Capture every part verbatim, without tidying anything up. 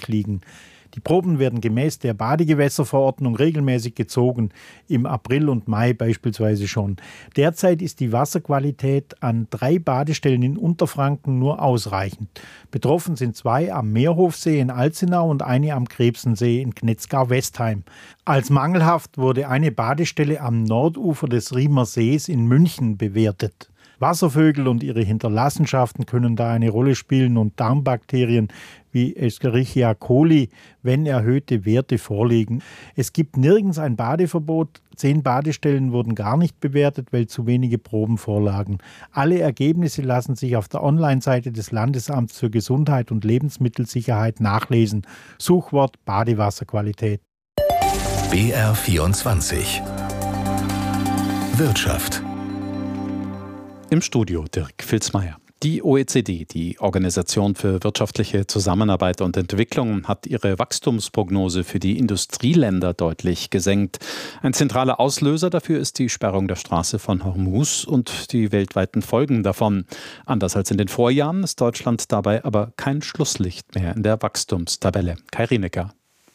liegen. Die Proben werden gemäß der Badegewässerverordnung regelmäßig gezogen, im April und Mai beispielsweise schon. Derzeit ist die Wasserqualität an drei Badestellen in Unterfranken nur ausreichend. Betroffen sind zwei am Meerhofsee in Alzenau und eine am Krebsensee in Knetzgau-Westheim. Als mangelhaft wurde eine Badestelle am Nordufer des Riemer Sees in München bewertet. Wasservögel und ihre Hinterlassenschaften können da eine Rolle spielen und Darmbakterien wie Escherichia coli, wenn erhöhte Werte vorliegen. Es gibt nirgends ein Badeverbot. Zehn Badestellen wurden gar nicht bewertet, weil zu wenige Proben vorlagen. Alle Ergebnisse lassen sich auf der Online-Seite des Landesamts für Gesundheit und Lebensmittelsicherheit nachlesen. Suchwort Badewasserqualität. B R vierundzwanzig Wirtschaft. Im Studio Dirk Filzmeier. Die O E C D, die Organisation für wirtschaftliche Zusammenarbeit und Entwicklung, hat ihre Wachstumsprognose für die Industrieländer deutlich gesenkt. Ein zentraler Auslöser dafür ist die Sperrung der Straße von Hormuz und die weltweiten Folgen davon. Anders als in den Vorjahren ist Deutschland dabei aber kein Schlusslicht mehr in der Wachstumstabelle. Kai Rienecker.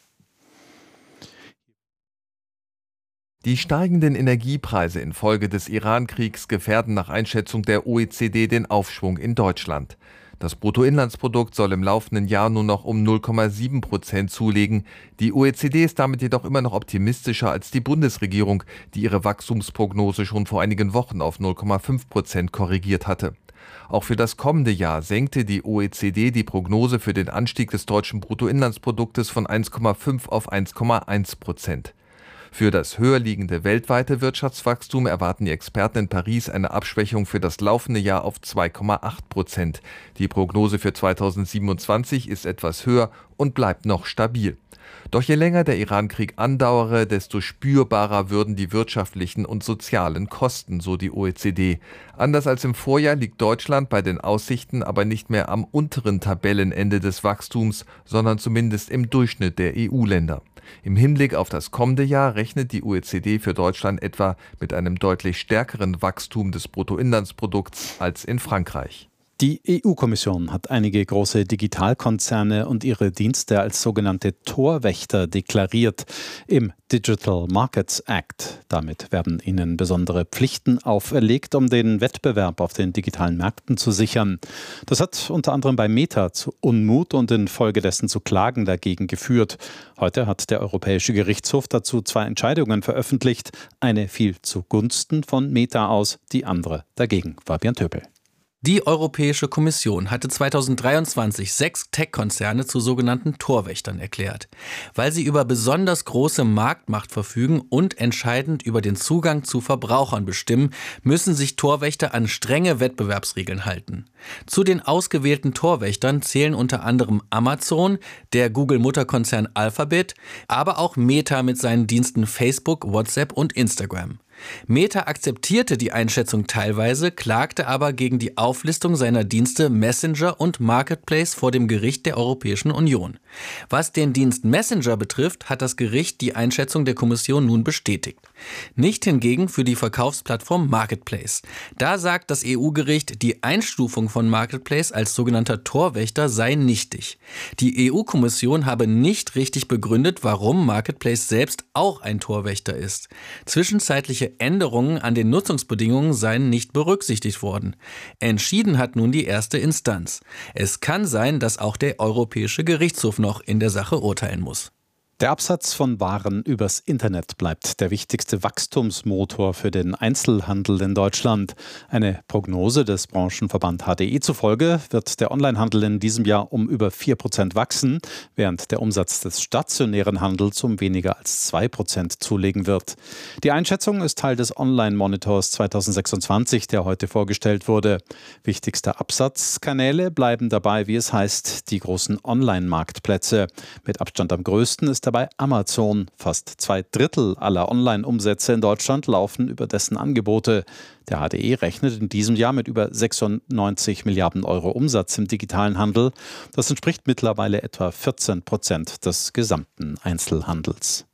Die steigenden Energiepreise infolge des Iran-Kriegs gefährden nach Einschätzung der O E C D den Aufschwung in Deutschland. Das Bruttoinlandsprodukt soll im laufenden Jahr nur noch um null Komma sieben Prozent zulegen. Die O E C D ist damit jedoch immer noch optimistischer als die Bundesregierung, die ihre Wachstumsprognose schon vor einigen Wochen auf null Komma fünf Prozent korrigiert hatte. Auch für das kommende Jahr senkte die O E C D die Prognose für den Anstieg des deutschen Bruttoinlandsproduktes von eins Komma fünf auf eins Komma eins Prozent. Für das höher liegende weltweite Wirtschaftswachstum erwarten die Experten in Paris eine Abschwächung für das laufende Jahr auf zwei Komma acht Prozent. Die Prognose für zweitausendsiebenundzwanzig ist etwas höher und bleibt noch stabil. Doch je länger der Iran-Krieg andauere, desto spürbarer würden die wirtschaftlichen und sozialen Kosten, so die O E C D. Anders als im Vorjahr liegt Deutschland bei den Aussichten aber nicht mehr am unteren Tabellenende des Wachstums, sondern zumindest im Durchschnitt der E U-Länder. Im Hinblick auf das kommende Jahr rechnet die O E C D für Deutschland etwa mit einem deutlich stärkeren Wachstum des Bruttoinlandsprodukts als in Frankreich. Die E U-Kommission hat einige große Digitalkonzerne und ihre Dienste als sogenannte Torwächter deklariert im Digital Markets Act. Damit werden ihnen besondere Pflichten auferlegt, um den Wettbewerb auf den digitalen Märkten zu sichern. Das hat unter anderem bei Meta zu Unmut und infolgedessen zu Klagen dagegen geführt. Heute hat der Europäische Gerichtshof dazu zwei Entscheidungen veröffentlicht. Eine fiel zugunsten von Meta aus, die andere dagegen. Fabian Töpel. Die Europäische Kommission hatte zweitausenddreiundzwanzig sechs Tech-Konzerne zu sogenannten Torwächtern erklärt, weil sie über besonders große Marktmacht verfügen und entscheidend über den Zugang zu Verbrauchern bestimmen, müssen sich Torwächter an strenge Wettbewerbsregeln halten. Zu den ausgewählten Torwächtern zählen unter anderem Amazon, der Google-Mutterkonzern Alphabet, aber auch Meta mit seinen Diensten Facebook, WhatsApp und Instagram. Meta akzeptierte die Einschätzung teilweise, klagte aber gegen die Auflistung seiner Dienste Messenger und Marketplace vor dem Gericht der Europäischen Union. Was den Dienst Messenger betrifft, hat das Gericht die Einschätzung der Kommission nun bestätigt. Nicht hingegen für die Verkaufsplattform Marketplace. Da sagt das E U-Gericht, die Einstufung von Marketplace als sogenannter Torwächter sei nichtig. Die E U-Kommission habe nicht richtig begründet, warum Marketplace selbst auch ein Torwächter ist. Zwischenzeitliche Änderungen an den Nutzungsbedingungen seien nicht berücksichtigt worden. Entschieden hat nun die erste Instanz. Es kann sein, dass auch der Europäische Gerichtshof noch in der Sache urteilen muss. Der Absatz von Waren übers Internet bleibt der wichtigste Wachstumsmotor für den Einzelhandel in Deutschland. Eine Prognose des Branchenverband H D I zufolge wird der Onlinehandel in diesem Jahr um über vier Prozent wachsen, während der Umsatz des stationären Handels um weniger als zwei Prozent zulegen wird. Die Einschätzung ist Teil des Online-Monitors zweitausendsechsundzwanzig, der heute vorgestellt wurde. Wichtigste Absatzkanäle bleiben dabei, wie es heißt, die großen Online-Marktplätze. Mit Abstand am größten ist dabei Amazon. Fast zwei Drittel aller Online-Umsätze in Deutschland laufen über dessen Angebote. Der H D I rechnet in diesem Jahr mit über sechsundneunzig Milliarden Euro Umsatz im digitalen Handel. Das entspricht mittlerweile etwa vierzehn Prozent des gesamten Einzelhandels.